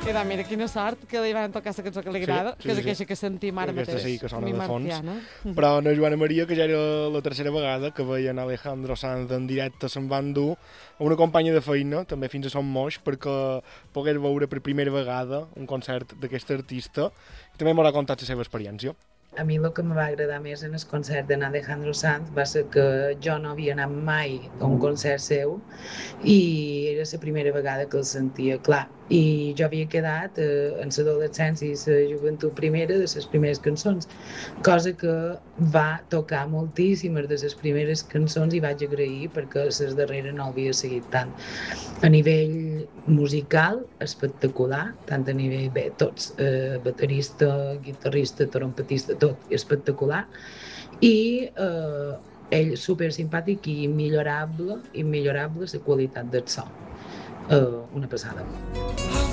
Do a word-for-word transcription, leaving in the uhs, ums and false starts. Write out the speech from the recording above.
I doncs, mira, quina sort que li van tocar la cançó que li agrada, Sí, sí, que és sí. aquella que sentim ara Aquesta mateix. sí que sona Mi de fons. Marciano. Però na Joana Maria, que ja era la tercera vegada que veien Alejandro Sanz en directe, se'n van dur a una companya de feina, també fins a Son Moix, perquè pogués veure per primera vegada un concert d'aquest artista i també m'haurà contat la seva experiència. A mi el que em va agradar més en el concert d'en Alejandro Sanz va ser que jo no havia anat mai a un concert seu i era la primera vegada que el sentia, clar. I jo havia quedat eh, en l'adolescència i la joventut primera de les primeres cançons, cosa que va tocar moltíssimes de les primeres cançons i vaig agrair perquè les darreres no havia seguit tant. A nivell musical, espectacular, tant a nivell, bé, tots, eh, baterista, guitarrista, trompetista, tot espectacular, i eh, ell super simpàtic i immillorable, immillorable la qualitat del so. Eh, una passada.